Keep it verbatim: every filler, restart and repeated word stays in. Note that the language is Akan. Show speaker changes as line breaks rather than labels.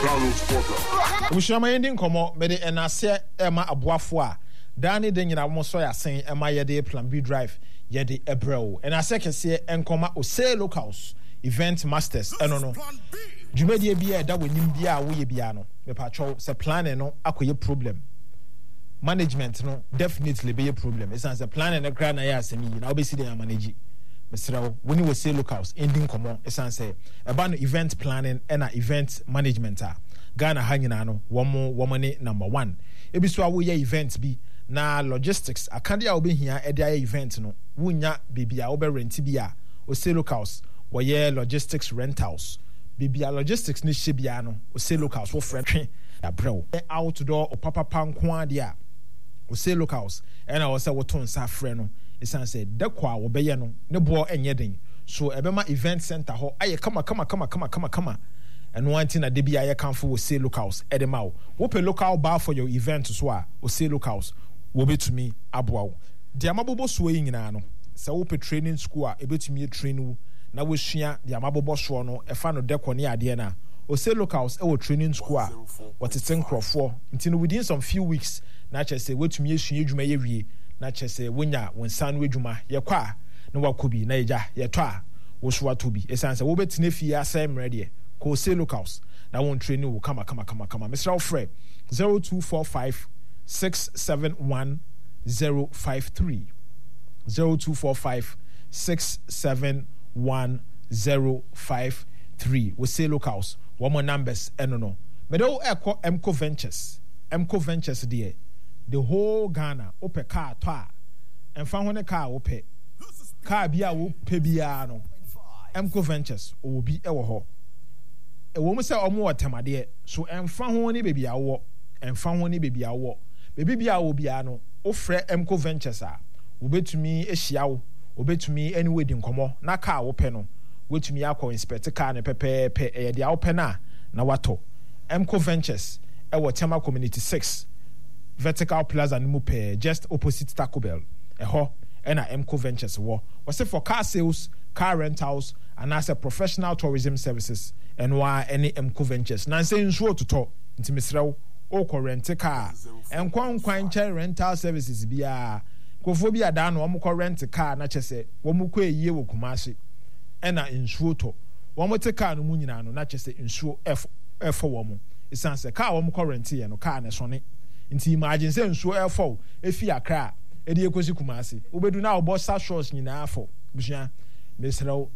We should have ending come out, but and I say Emma Abuafua. Danny Dingina Mosoya saying Emma Yade Plan B Drive Yede Ebro. And I second say Encoma or say locals event masters. I don't know. Jumedi be a that we nimbia we biano. Me patrol se plan no akoye problem. Management no definitely be a problem. It's as a plan and a grand I ask me. Now be sitting and manage. Mister when you say locals ending come on, it's say about event planning and event management. Ghana hanging ano one more woman number one. Ebi so awo ye event bi na logistics akande a obe hia e dia event no wunya bibia obe rent bia o say locals wo ye logistics rentals bibia logistics ni hye bia no o say locals wo frɛtwe abrɛw outdoor o papa panko ade a o say locals and I was say wo ton sa frɛ no esan say dekwa wo bɛyɛ no ne bo enye den so ebema event center ho aye kama kama kama kama kama kama and one thing that they be I can for say locals edema wo pe local bar for your event so a o say locals wo be to me aboa de amabobo so yi nyina no se wo pe training school a e be to me train wo na wo sua de amabobo so no e fa no dekɔ ne ade na o say locals e wo training school a what is crofo until within some few weeks na che say we to me sua adwuma ye wie na che say wonya won san we adwuma ye kwa na wakobi na eja ye to a wo so atobi e san say wo be tene fie asem ready ko say locals that won't train you come come come come Mister Alfred zero two four five six seven one zero five three zero two four five six seven one zero five three we say locals one more numbers eno no me do eko Emco Ventures Emco Ventures there the whole Ghana ope car to a emfa ho ne car ope car bia wo pe bia no Emco Ventures obi e wo ho e wo mu se omo watemade so emfa ho ne bebi awo emfa ho ne bebi awo bebi bia wo bia no ofre Emco Ventures a wo betumi ehia wo wo betumi anyway di nkomo na car wo pe no wetumi akọ inspect car ne pepepe e de awo pe na na wato Emco Ventures e wo Tema Community six Vertical Plaza no mu pe just opposite Taco Bell e ho e na Emco Ventures wo was for car sales, car rentals and as a professional tourism services and why any Emco Ventures na say nsuo toto nti misrew o ko rent car en kwan kwan che rental services bia kofo bia da no mo ko rent car na chese wo mo ko eyie wo Kumasi ena nsuo to wo mo te car no mu nyina no na chese nsuo f f wo mo isan se car wo mo ko rent ye no car ne so ne nti imagine say nsuo f efi Accra e de ekosi Kumasi obedu na obo sa shores nyina afo busua misrew